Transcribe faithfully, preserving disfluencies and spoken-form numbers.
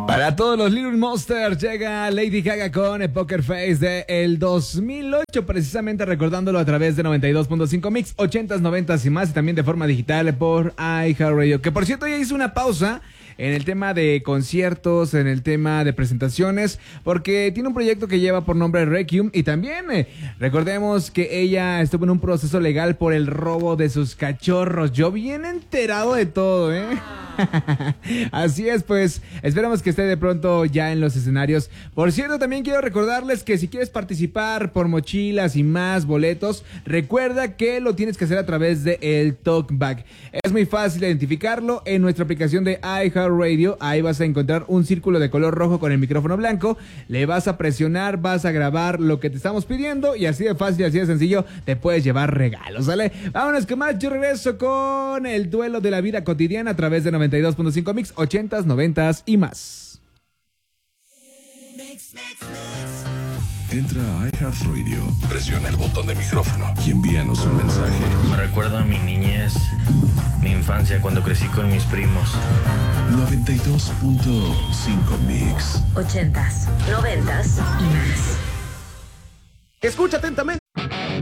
Para todos los Little Monsters llega Lady Gaga con el Poker Face de el dos mil ocho, precisamente recordándolo a través de noventa y dos punto cinco Mix, ochentas, noventas y más, y también de forma digital por iHeartRadio, que por cierto ya hizo una pausa en el tema de conciertos, en el tema de presentaciones, porque tiene un proyecto que lleva por nombre Requiem, y también eh, recordemos que ella estuvo en un proceso legal por el robo de sus cachorros. Yo bien enterado de todo, ¿eh? Así es, pues esperamos que esté de pronto ya en los escenarios. Por cierto, también quiero recordarles que si quieres participar por mochilas y más boletos, recuerda que lo tienes que hacer a través de el Talkback. Es muy fácil identificarlo en nuestra aplicación de iHeartRadio. Ahí vas a encontrar un círculo de color rojo con el micrófono blanco. Le vas a presionar, vas a grabar lo que te estamos pidiendo, y así de fácil, así de sencillo te puedes llevar regalos, ¿sale? Vámonos con más. Yo regreso con el duelo de la vida cotidiana a través de noventa y dos punto cinco Mix, ochentas, noventas y más. Entra a iHeartRadio, presiona el botón de micrófono y envíanos un mensaje. Me recuerda a mi niñez, mi infancia, cuando crecí con mis primos. noventa y dos punto cinco Mix. Ochentas, noventas y más. Escucha atentamente.